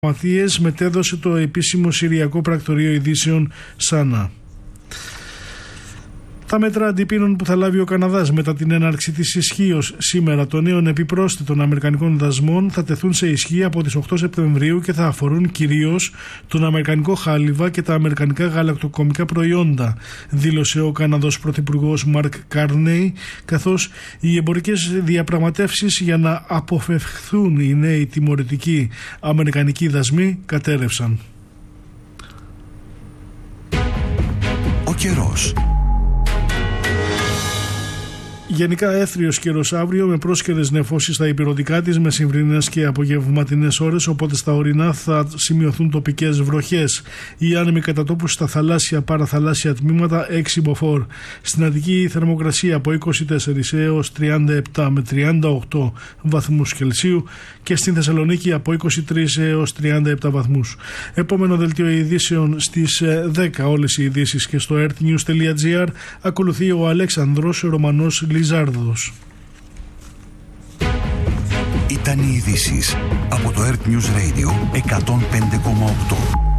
μετέδωσε το επίσημο Συριακό Πρακτορείο Ειδήσεων ΣΑΝΑ. Τα μέτρα αντιπίνων που θα λάβει ο Καναδάς μετά την έναρξη της ισχύως σήμερα των νέων επιπρόσθετων αμερικανικών δασμών θα τεθούν σε ισχύ από τις 8 Σεπτεμβρίου και θα αφορούν κυρίως τον αμερικανικό χάλιβα και τα αμερικανικά γαλακτοκομικά προϊόντα, δήλωσε ο Καναδός Πρωθυπουργός Μαρκ Κάρνεϊ, καθώς οι εμπορικές διαπραγματεύσεις για να αποφευχθούν οι νέοι τιμωρητικοί αμερικανικοί δασμοί κατέρευσαν. Ο καιρός. Γενικά έθριος καιρός αύριο με πρόσκαιρες νεφώσεις στα υπηρετικά της μεσημβρινές και απογευματινές ώρες, οπότε στα ορεινά θα σημειωθούν τοπικές βροχές. Οι άνεμοι κατά τόπους στα θαλάσσια παραθαλάσσια τμήματα 6 μποφόρ. Στην Αττική η θερμοκρασία από 24 έως 37 με 38 βαθμούς Κελσίου και στην Θεσσαλονίκη από 23 έως 37 βαθμούς. Επόμενο δελτίο ειδήσεων στις 10 όλες οι ειδήσεις και στο earthnews.gr. Ακολουθεί ο Αλέξανδρος Ρωμανός Λιζάρδος. Ήταν οι ειδήσεις από το Earth News Radio 105,8.